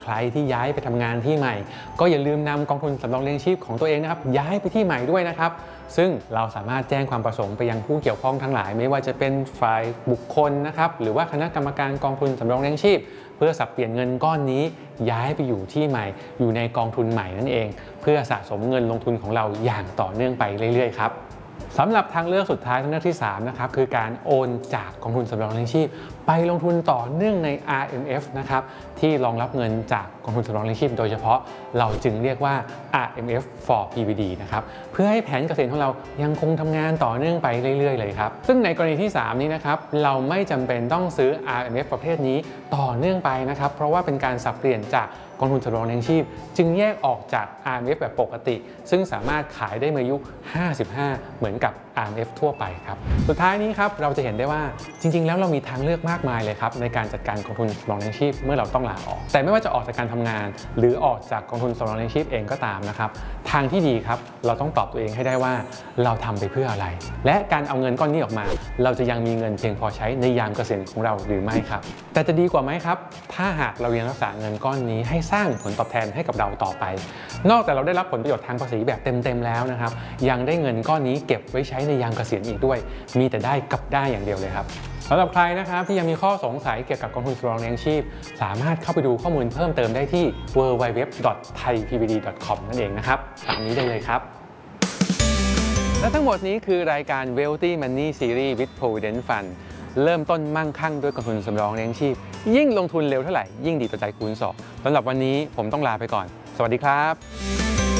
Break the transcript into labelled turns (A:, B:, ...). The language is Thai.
A: ใครที่ย้ายไปทำงานที่ใหม่ก็อย่าลืมนำกองทุนสำรองเลี้ยงชีพของตัวเองนะครับย้ายไปที่ใหม่ด้วยนะครับซึ่งเราสามารถแจ้งความประสงค์ไปยังผู้เกี่ยวข้องทั้งหลายไม่ว่าจะเป็นฝ่ายบุคคลนะครับหรือว่าคณะกรรมการกองทุนสำรองเลี้ยงชีพเพื่อสับเปลี่ยนเงินก้อนนี้ย้ายไปอยู่ที่ใหม่อยู่ในกองทุนใหม่นั่นเองเพื่อสะสมเงินลงทุนของเราอย่างต่อเนื่องไปเรื่อยๆครับสำหรับทางเลือกสุดท้ายทางเลือกที่3นะครับคือการโอนจากกองทุนสำรองเลี้ยงชีพไปลงทุนต่อเนื่องใน RMF นะครับที่รองรับเงินจากกองทุนสำรองเลี้ยงชีพโดยเฉพาะเราจึงเรียกว่า RMF for PVD นะครับเพื่อให้แผนเกษียณของเรายังคงทำงานต่อเนื่องไปเรื่อยๆเลยครับซึ่งในกรณีที่3นี้นะครับเราไม่จำเป็นต้องซื้อ RMF ประเภทนี้ต่อเนื่องไปนะครับเพราะว่าเป็นการสับเปลี่ยนจากกองทุนสำรองเลี้ยงชีพจึงแยกออกจาก RMF แบบปกติซึ่งสามารถขายได้เมื่ออายุ55เหมือนกับ RMF ทั่วไปครับสุดท้ายนี้ครับเราจะเห็นได้ว่าจริงๆแล้วเรามีทางเลือกมากมายเลยครับในการจัดการกองทุนสำรองเลี้ยงชีพเมื่อเราต้องลาออกแต่ไม่ว่าจะออกจากการทำงานหรือออกจากกองทุนสำรองเลี้ยงชีพเองก็ตามนะครับทางที่ดีครับเราต้องตอบตัวเองให้ได้ว่าเราทำไปเพื่ออะไรและการเอาเงินก้อนนี้ออกมาเราจะยังมีเงินเพียงพอใช้ในยามเกษียณของเราหรือไม่ครับแต่จะดีกว่าไหมครับถ้าหากเรายังรักษาเงินก้อนนี้ให้สร้างผลตอบแทนให้กับเราต่อไปนอกจากเราได้รับผลประโยชน์ทางภาษีแบบเต็มๆแล้วนะครับยังได้เงินก้อนนี้เก็บไว้ใช้ในยามเกษียณอีกด้วยมีแต่ได้กับได้อย่างเดียวเลยครับสำหรับใครนะครับที่ยังมีข้อสงสัยเกี่ยวกับกองทุนสำรองเลี้ยงชีพสามารถเข้าไปดูข้อมูลเพิ่มเติมได้ที่ www.thaipvd.com นั่นเองนะครับตามนี้ได้เลยครับและทั้งหมดนี้คือรายการ Wealthy Money Series with Provident Fund เริ่มต้นมั่งคั่งด้วยกองทุนสำรองเลี้ยงชีพยิ่งลงทุนเร็วเท่าไหร่ยิ่งดีต่อใจคูณ2สำหรับวันนี้ผมต้องลาไปก่อนสวัสดีครับ